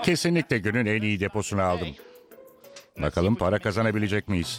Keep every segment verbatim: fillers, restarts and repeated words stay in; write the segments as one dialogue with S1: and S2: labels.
S1: Kesinlikle günün en iyi deposunu aldım. Bakalım para kazanabilecek miyiz?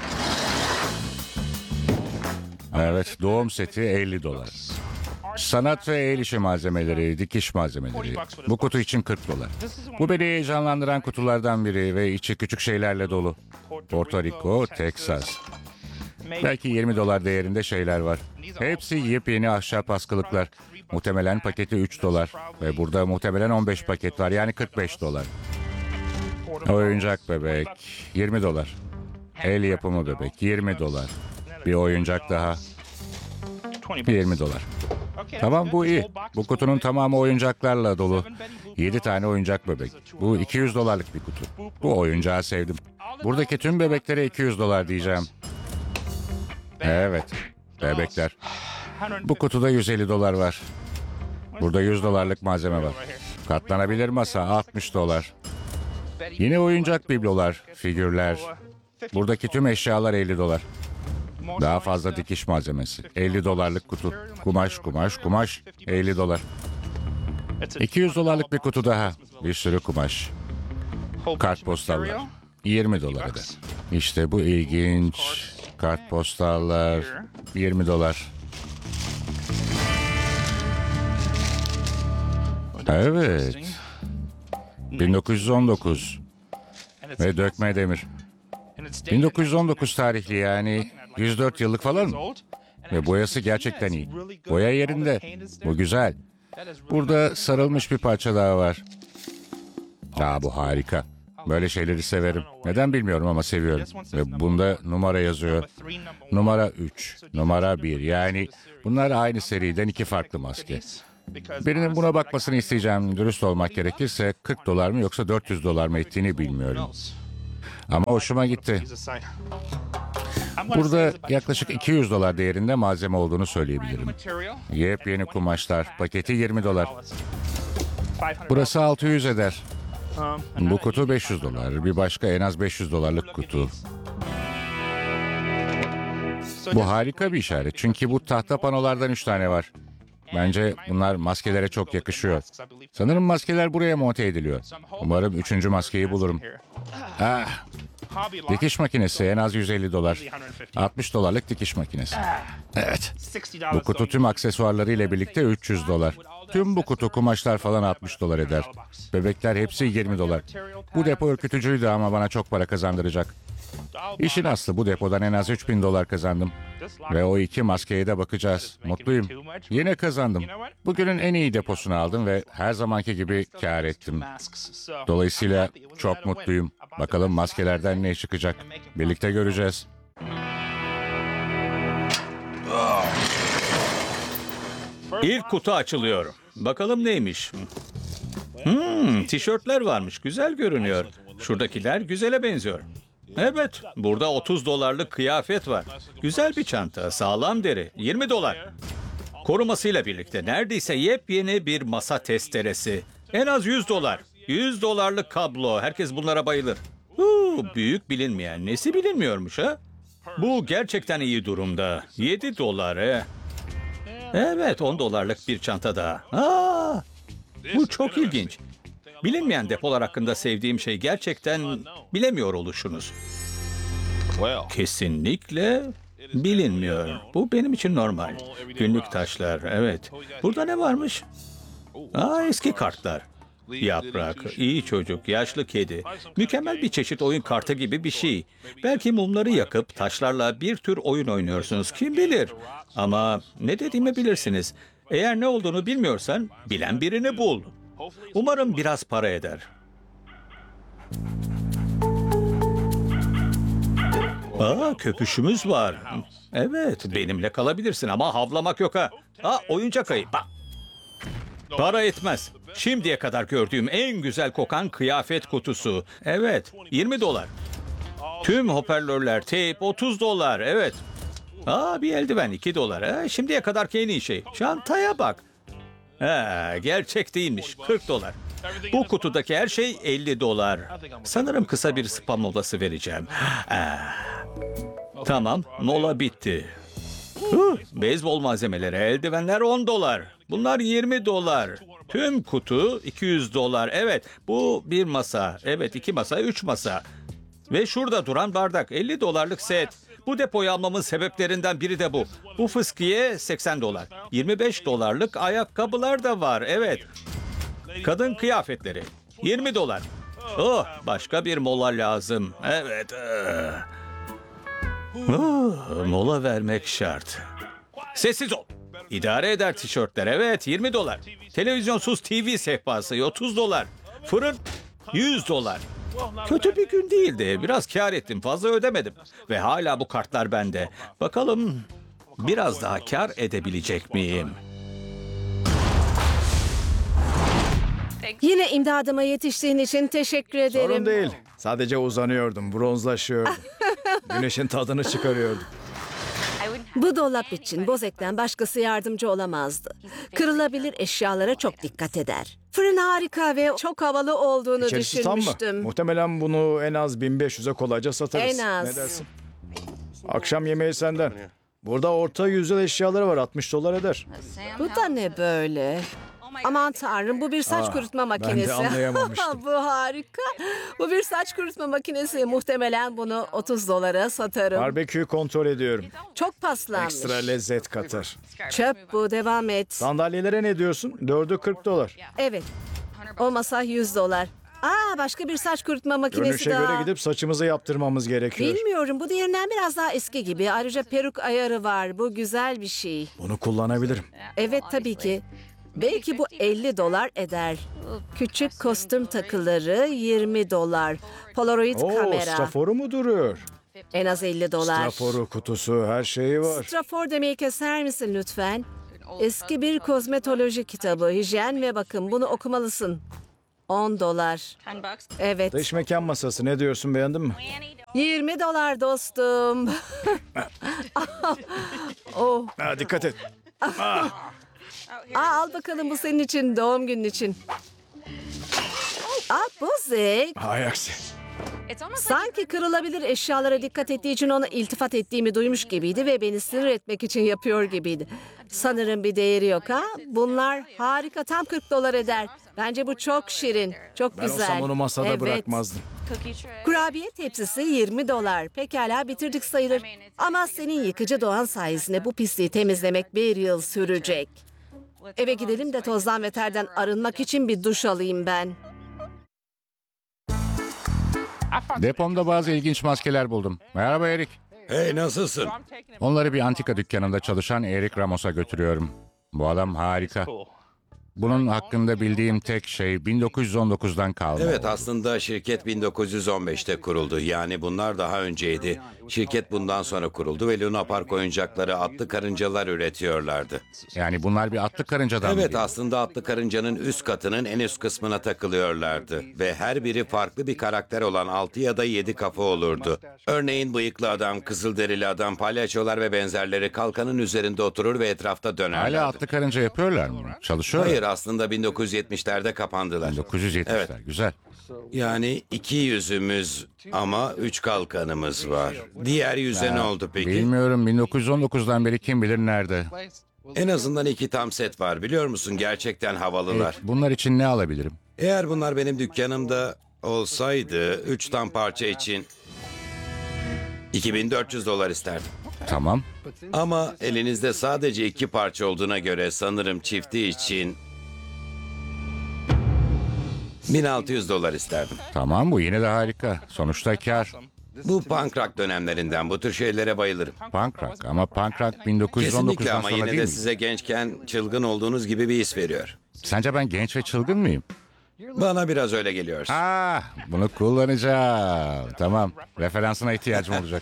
S1: Evet, doğum seti elli dolar. Sanat ve el işi malzemeleri, dikiş malzemeleri. Bu kutu için kırk dolar. Bu beni heyecanlandıran kutulardan biri ve içi küçük şeylerle dolu. Porto Rico, Texas. Belki yirmi dolar değerinde şeyler var. Hepsi yepyeni ahşap askılıklar. Muhtemelen paketi üç dolar. Ve burada muhtemelen on beş paket var, yani kırk beş dolar. Oyuncak bebek, yirmi dolar. El yapımı bebek, yirmi dolar. Bir oyuncak daha, yirmi dolar. Tamam, bu iyi. Bu kutunun tamamı oyuncaklarla dolu. yedi tane oyuncak bebek. Bu iki yüz dolarlık bir kutu. Bu oyuncağı sevdim. Buradaki tüm bebeklere iki yüz dolar diyeceğim. Evet, bebekler. Bu kutuda yüz elli dolar var. Burada yüz dolarlık malzeme var. Katlanabilir masa, altmış dolar. Yine oyuncak biblolar, figürler. Buradaki tüm eşyalar elli dolar. Daha fazla dikiş malzemesi. elli dolarlık kutu. Kumaş, kumaş, kumaş. elli dolar. iki yüz dolarlık bir kutu daha. Bir sürü kumaş. Kartpostallar. yirmi dolar eder. İşte bu ilginç. Kartpostallar. yirmi dolar. Evet. bin dokuz yüz on dokuz. Ve dökme demir. bin dokuz yüz on dokuz tarihli, yani yüz dört yıllık falan. Ve boyası gerçekten iyi. Boya yerinde. Bu güzel. Burada sarılmış bir parça daha var. Aa, bu harika. Böyle şeyleri severim. Neden bilmiyorum ama seviyorum. Ve bunda numara yazıyor. Numara üç, numara bir. Yani bunlar aynı seriden iki farklı maske. Birinin buna bakmasını isteyeceğim. Dürüst olmak gerekirse kırk dolar mı yoksa dört yüz dolar mı ettiğini bilmiyorum. Ama hoşuma gitti. Burada yaklaşık iki yüz dolar değerinde malzeme olduğunu söyleyebilirim. Yepyeni kumaşlar. Paketi yirmi dolar. Burası altı yüz eder. Bu kutu beş yüz dolar. Bir başka en az beş yüz dolarlık kutu. Bu harika bir işaret. Çünkü bu tahta panolardan üç tane var. Bence bunlar maskelere çok yakışıyor. Sanırım maskeler buraya monte ediliyor. Umarım üçüncü maskeyi bulurum. Ah, dikiş makinesi en az yüz elli dolar. altmış dolarlık dikiş makinesi. Evet. Bu kutu tüm aksesuarları ile birlikte üç yüz dolar. Tüm bu kutu, kumaşlar falan altmış dolar eder. Bebekler hepsi yirmi dolar. Bu depo ürkütücüydü ama bana çok para kazandıracak. İşin aslı, bu depodan en az üç bin dolar kazandım. Ve o iki maskeye de bakacağız. Mutluyum. Yine kazandım. Bugünün en iyi deposunu aldım ve her zamanki gibi kâr ettim. Dolayısıyla çok mutluyum. Bakalım maskelerden ne çıkacak. Birlikte göreceğiz.
S2: İlk kutu açılıyor. Bakalım neymiş? Hmm, tişörtler varmış. Güzel görünüyor. Şuradakiler güzele benziyor. Evet, burada otuz dolarlık kıyafet var. Güzel bir çanta, sağlam deri, yirmi dolar. Korumasıyla birlikte neredeyse yepyeni bir masa testeresi. En az yüz dolar. yüz dolarlık kablo. Herkes bunlara bayılır. Huu, büyük bilinmeyen. Nesi bilinmiyormuş ha? Bu gerçekten iyi durumda. yedi dolar he. Evet, on dolarlık bir çanta daha. Aa, bu çok ilginç. Bilinmeyen depolar hakkında sevdiğim şey gerçekten bilemiyor oluşunuz. Kesinlikle bilinmiyor. Bu benim için normal. Günlük taşlar, evet. Burada ne varmış? Aa, eski kartlar. Yaprak, iyi çocuk, yaşlı kedi. Mükemmel bir çeşit oyun kartı gibi bir şey. Belki mumları yakıp taşlarla bir tür oyun oynuyorsunuz. Kim bilir? Ama ne dediğimi bilirsiniz. Eğer ne olduğunu bilmiyorsan bilen birini bul. Umarım biraz para eder. Aa, köpüşümüz var. Evet, benimle kalabilirsin ama havlamak yok ha. Aa, oyuncak ayı. Bak. Para etmez. Şimdiye kadar gördüğüm en güzel kokan kıyafet kutusu. Evet, yirmi dolar. Tüm hoparlörler, teyp otuz dolar. Evet. Aa, bir eldiven iki dolar. Ha, şimdiye kadarki en iyi şey. Çantaya bak. Ha, gerçek değilmiş. kırk dolar. Bu kutudaki her şey elli dolar. Sanırım kısa bir spam molası vereceğim. Ah. Tamam, mola bitti. Huh, beyzbol malzemeleri, eldivenler on dolar. Bunlar yirmi dolar. Tüm kutu iki yüz dolar. Evet, bu bir masa. Evet, iki masa, üç masa. Ve şurada duran bardak, elli dolarlık set. Bu depoyu almamın sebeplerinden biri de bu. Bu fıskiye seksen dolar. yirmi beş dolarlık ayakkabılar da var. Evet. Kadın kıyafetleri, yirmi dolar. Oh, başka bir mola lazım. Evet. Oh, mola vermek şart. Sessiz ol. İdare eder tişörtler. Evet, yirmi dolar. Televizyonsuz T V sehpası otuz dolar. Fırın yüz dolar. Kötü bir gün değildi. Biraz kâr ettim. Fazla ödemedim. Ve hala bu kartlar bende. Bakalım biraz daha kâr edebilecek miyim?
S3: Yine imdadıma yetiştiğin için teşekkür ederim.
S4: Sorun değil. Sadece uzanıyordum, bronzlaşıyordum. Güneşin tadını çıkarıyordum.
S3: Bu dolap için Bozek'ten başkası yardımcı olamazdı. Kırılabilir eşyalara çok dikkat eder. Fırın harika ve çok havalı olduğunu
S4: İçerisi tam mı?
S3: düşünmüştüm.
S4: Muhtemelen bunu en az bin beş yüze kolayca satarız.
S3: En az.
S4: Ne dersin? Akşam yemeği senden. Burada orta yüzey eşyaları var, altmış dolar eder.
S3: Bu da ne böyle? Aman tanrım, bu bir saç
S4: Aa,
S3: kurutma
S4: ben de
S3: makinesi.
S4: anlayamamıştım.
S3: Bu harika. Bu bir saç kurutma makinesi. Muhtemelen bunu otuz dolara satarım.
S4: Barbeküyü kontrol ediyorum.
S3: Çok paslanmış.
S4: Ekstra lezzet katar.
S3: Çöp bu, devam et.
S4: Sandalyelere ne diyorsun? Dördü kırk dolar.
S3: Evet. O masa yüz dolar. Aa, başka bir saç kurutma makinesi
S4: Görünüşe
S3: daha.
S4: göre gidip saçımızı yaptırmamız gerekiyor.
S3: Bilmiyorum, bu diğerinden biraz daha eski gibi. Ayrıca peruk ayarı var. Bu güzel bir şey.
S4: Bunu kullanabilirim.
S3: Evet, tabii ki. Belki bu elli dolar eder. Küçük kostüm takıları yirmi dolar. Polaroid
S4: Oo,
S3: kamera
S4: straforu mu duruyor?
S3: en az elli dolar.
S4: Straforu, kutusu, her şeyi var.
S3: Strafor demeyi keser misin lütfen? Eski bir kozmetoloji kitabı. Hijyen ve bakım. Bunu okumalısın. on dolar. Evet.
S4: Dış mekan masası, ne diyorsun, beğendin mi?
S3: yirmi dolar dostum. Oh.
S4: Ha, dikkat et.
S3: Aa, al bakalım, bu senin için, doğum günün için. Aa, Bozek.
S4: Hay aksi.
S3: Sanki kırılabilir eşyalara dikkat ettiği için ona iltifat ettiğimi duymuş gibiydi ve beni sinir etmek için yapıyor gibiydi. Sanırım bir değeri yok ha? Bunlar harika, tam kırk dolar eder. Bence bu çok şirin, çok
S4: Ben
S3: güzel.
S4: olsam onu masada
S3: Evet.
S4: bırakmazdım.
S3: Kurabiye tepsisi yirmi dolar. Pekala, bitirdik sayılır. Ama senin yıkıcı doğan sayesinde bu pisliği temizlemek bir yıl sürecek. Eve gidelim de tozdan ve terden arınmak için bir duş alayım ben.
S1: Depomda bazı ilginç maskeler buldum. Merhaba Erik.
S5: Hey, nasılsın?
S1: Onları bir antika dükkanında çalışan Erik Ramos'a götürüyorum. Bu adam harika. Bunun hakkında bildiğim tek şey bin dokuz yüz on dokuzdan kalma.
S5: Evet, aslında şirket bin dokuz yüz on beşte kuruldu. Yani bunlar daha önceydi. Şirket bundan sonra kuruldu ve Luna Park oyuncakları, atlı karıncalar üretiyorlardı.
S1: Yani bunlar bir atlı karıncadan mı
S5: Evet,
S1: geliyor?
S5: aslında atlı karıncanın üst katının en üst kısmına takılıyorlardı. Ve her biri farklı bir karakter olan altı ya da yedi kafa olurdu. Örneğin bıyıklı adam, kızılderili adam, palyaçolar ve benzerleri kalkanın üzerinde oturur ve etrafta dönerlerdi.
S1: Hala atlı karınca yapıyorlar mı? Çalışıyorlar.
S5: Hayır, aslında bin dokuz yüz yetmişlerde kapandılar.
S1: bin dokuz yüz yetmişler.
S5: Evet.
S1: Güzel.
S5: Yani iki yüzümüz ama üç kalkanımız var. Diğer yüze ne oldu peki?
S1: Bilmiyorum, bin dokuz yüz on dokuzdan beri kim bilir nerede.
S5: En azından iki tam set var, biliyor musun? Gerçekten havalılar.
S1: Evet, bunlar için ne alabilirim?
S5: Eğer bunlar benim dükkanımda olsaydı üç tam parça için iki bin dört yüz dolar isterdim.
S1: Tamam.
S5: Ama elinizde sadece iki parça olduğuna göre sanırım çifti için bin altı yüz dolar isterdim.
S1: Tamam, bu yine de harika. Sonuçta kar.
S5: Bu punk rock dönemlerinden, bu tür şeylere bayılırım.
S1: Punk rock ama punk rock bin dokuz yüz on
S5: Kesinlikle,
S1: dokuzdan
S5: ama
S1: sonra
S5: yine
S1: değil
S5: de
S1: mi?
S5: size gençken çılgın olduğunuz gibi bir his veriyor.
S1: Sence ben genç ve çılgın mıyım?
S5: Bana biraz öyle geliyor.
S1: Ah, bunu kullanacağım. Tamam, referansına ihtiyacım olacak.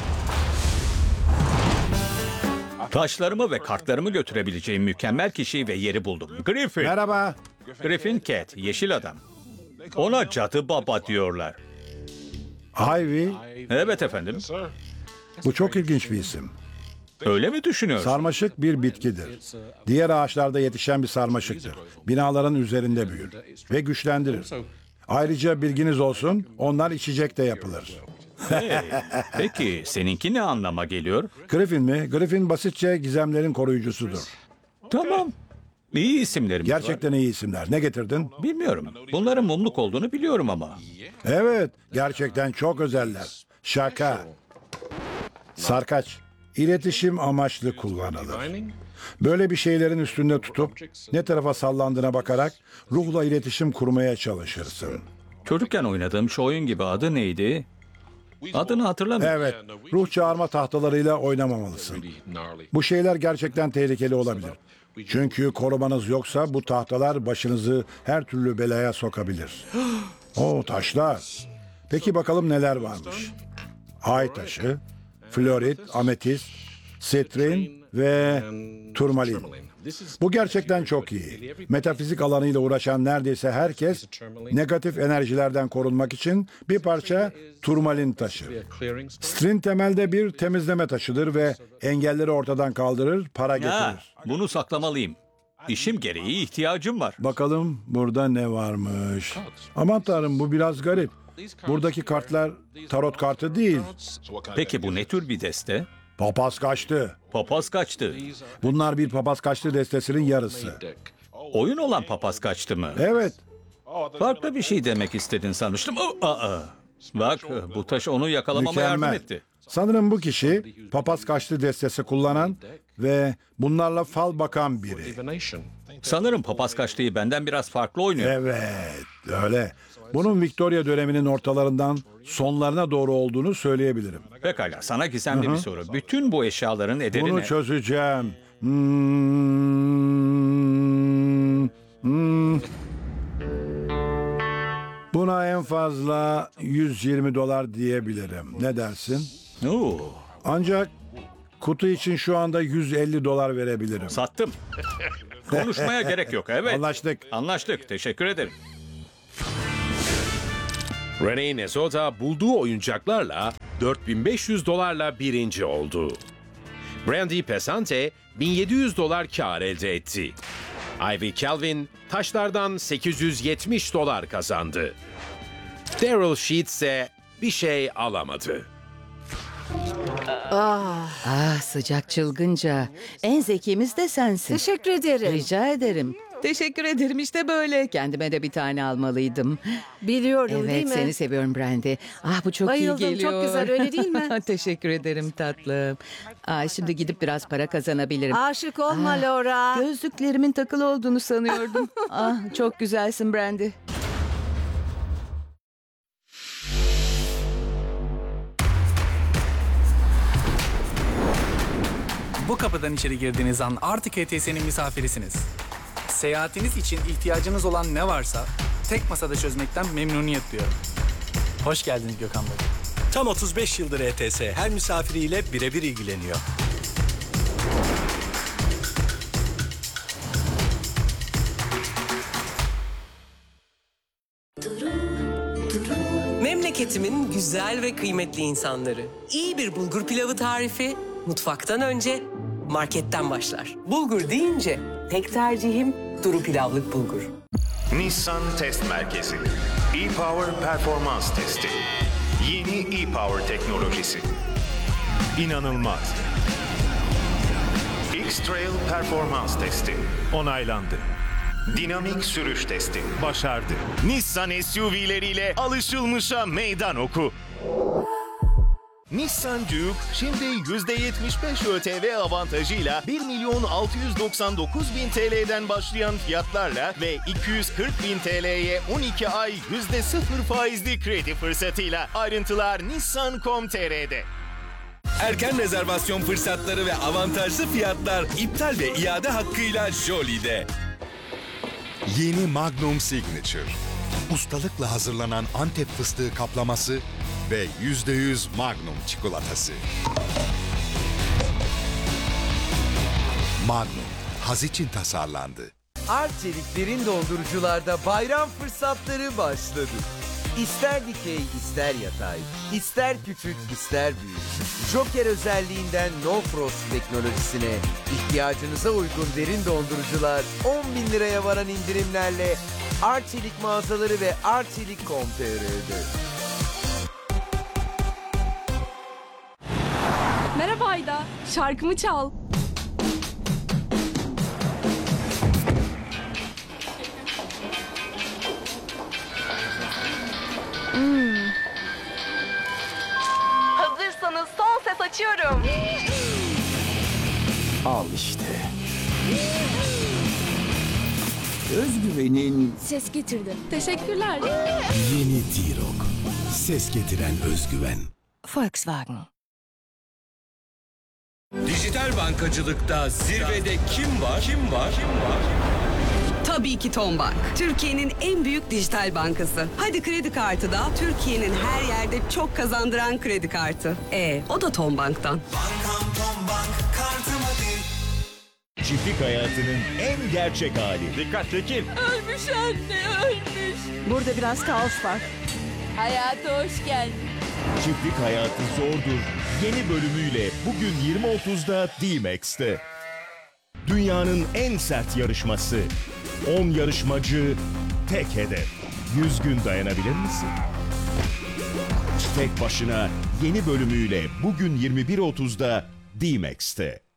S2: Taşlarımı ve kartlarımı götürebileceğim mükemmel kişiyi ve yeri buldum. Griffin.
S6: Merhaba.
S2: Griffin Cat, yeşil adam. Ona cadı baba diyorlar.
S6: Ivy,
S2: Evet efendim.
S6: bu çok ilginç bir isim.
S2: Öyle mi düşünüyorsun?
S6: Sarmaşık bir bitkidir. Diğer ağaçlarda yetişen bir sarmaşıktır. Binaların üzerinde büyür ve güçlendirir. Ayrıca bilginiz olsun, onlar içecek de yapılır.
S2: Hey, peki seninki ne anlama geliyor?
S6: Griffin mi? Griffin basitçe gizemlerin koruyucusudur.
S2: Tamam. İyi isimlerimiz var.
S6: Gerçekten iyi isimler. Ne getirdin?
S2: Bilmiyorum. Bunların mumluk olduğunu biliyorum ama.
S6: Evet, gerçekten çok özeller. Şaka. Sarkaç. İletişim amaçlı kullanılır. Böyle bir şeylerin üstünde tutup ne tarafa sallandığına bakarak ruhla iletişim kurmaya çalışırsın.
S2: Çocukken oynadığım şu oyun gibi adı neydi? Adını hatırlamıyorum.
S6: Evet, ruh çağırma tahtalarıyla oynamamalısın. Bu şeyler gerçekten tehlikeli olabilir. Çünkü korumanız yoksa bu tahtalar başınızı her türlü belaya sokabilir. O taşlar. Peki bakalım neler varmış. Ay taşı, florit, ametist, sitrin ve turmalin. Bu gerçekten çok iyi. Metafizik alanıyla uğraşan neredeyse herkes negatif enerjilerden korunmak için bir parça turmalin taşır. Sitrin temelde bir temizleme taşıdır ve engelleri ortadan kaldırır, para
S2: Ha,
S6: getirir.
S2: bunu saklamalıyım. İşim gereği ihtiyacım var.
S6: Bakalım burada ne varmış. Aman tanrım, bu biraz garip. Buradaki kartlar tarot kartı değil.
S2: Peki bu ne tür bir deste?
S6: Papaz kaçtı.
S2: Papaz kaçtı.
S6: Bunlar bir papaz kaçtı destesinin yarısı.
S2: Oyun olan papaz kaçtı mı?
S6: Evet.
S2: Farklı bir şey demek istedin sanmıştım. Oh, aa. Bak bu taş onu yakalamama yardım
S6: Mükemmel.
S2: etti.
S6: Sanırım bu kişi papaz kaçtı destesi kullanan ve bunlarla fal bakan biri.
S2: Sanırım papaz kaçtığı benden biraz farklı oynuyor.
S6: Evet, öyle. Bunun Victoria döneminin ortalarından sonlarına doğru olduğunu söyleyebilirim.
S2: Pekala sana gizemli bir soru. Bütün bu eşyaların ederi
S6: Bunu
S2: ne?
S6: çözeceğim. Hmm, hmm. Buna en fazla yüz yirmi dolar diyebilirim. Ne dersin?
S2: Oo,
S6: Ancak kutu için şu anda yüz elli dolar verebilirim.
S2: sattım. Konuşmaya gerek yok evet.
S6: Anlaştık.
S2: Anlaştık. Teşekkür ederim.
S7: Rene Nezota bulduğu oyuncaklarla dört bin beş yüz dolarla birinci oldu. Brandy Pesante bin yedi yüz dolar kar elde etti. Ivy Calvin taşlardan sekiz yüz yetmiş dolar kazandı. Daryl Sheets ise bir şey alamadı.
S8: Ah sıcak çılgınca. En zekimiz de sensin.
S3: Teşekkür ederim.
S8: Rica ederim. Teşekkür ederim işte böyle. Kendime de bir tane almalıydım.
S3: Biliyorum değil
S8: Evet
S3: mi?
S8: seni seviyorum Brandy. Ah bu çok
S3: Bayıldım,
S8: iyi geliyor.
S3: çok güzel, öyle değil mi?
S8: Teşekkür ederim tatlım. Ah, şimdi gidip biraz para kazanabilirim.
S3: Aşık olma
S8: Ah,
S3: Laura.
S8: Gözlüklerimin takılı olduğunu sanıyordum. Ah çok güzelsin Brandy.
S9: Bu kapıdan içeri girdiğiniz an artık E T S'nin misafirisiniz. Seyahatiniz için ihtiyacınız olan ne varsa tek masada çözmekten memnuniyet duyuyorum. Hoş geldiniz Gökhan Bey.
S10: Tam otuz beş yıldır E T S her misafiriyle birebir ilgileniyor.
S11: Memleketimin güzel ve kıymetli insanları. İyi bir bulgur pilavı tarifi mutfaktan önce marketten başlar. Bulgur deyince tek tercihim duru pilavlık bulgur.
S12: Nissan Test Merkezi. E-Power Performans Testi. Yeni E-Power teknolojisi. İnanılmaz. X-Trail Performans Testi. Onaylandı. Dinamik sürüş testi. Başardı. Nissan S U V'leriyle alışılmışa meydan oku. Nissan Juke şimdi yüzde yetmiş beş Ö T V avantajıyla bir milyon altı yüz doksan dokuz bin T L'den başlayan fiyatlarla ve iki yüz kırk bin T L'ye on iki ay yüzde sıfır faizli kredi fırsatıyla. Ayrıntılar nissan nokta com nokta T R'de.
S10: Erken rezervasyon fırsatları ve avantajlı fiyatlar iptal ve iade hakkıyla Jolly'de.
S13: Yeni Magnum Signature. Ustalıkla hazırlanan Antep fıstığı kaplaması ve yüzde yüz Magnum çikolatası. Magnum, haz için tasarlandı.
S14: Arçeliklerin dondurucularda bayram fırsatları başladı. İster dikey, ister yatay, ister küçük, ister büyük. Joker özelliğinden No Frost teknolojisine ihtiyacınıza uygun derin dondurucular on bin liraya varan indirimlerle Arçelik mağazaları ve arçelik nokta com nokta T R'de.
S15: fayda? Şarkımı çal. Hmm. Hazırsanız son ses açıyorum.
S16: Al işte. Özgüvenin
S15: Ses getirdim. Teşekkürler.
S16: yeni T-Roc. Ses getiren özgüven.
S15: Volkswagen.
S10: Dijital bankacılıkta zirvede kim var? Kim var? Kim var?
S17: Tabii ki Tombank. Türkiye'nin en büyük dijital bankası. Hadi kredi kartı da Türkiye'nin her yerde çok kazandıran kredi kartı. E, o da Tombank'tan.
S12: Çiftlik hayatının en gerçek hali. Dikkat çekin.
S15: Ölmüş anne, ölmüş.
S17: Burada biraz kaos var.
S15: Hayata hoş geldin.
S12: Çiftlik hayatı zordur. Yeni bölümüyle bugün yirmi otuzda D-Max'te. Dünyanın en sert yarışması. on yarışmacı, tek hedef. yüz gün dayanabilir misin? Tek başına yeni bölümüyle bugün yirmi bir otuzda D-Max'te.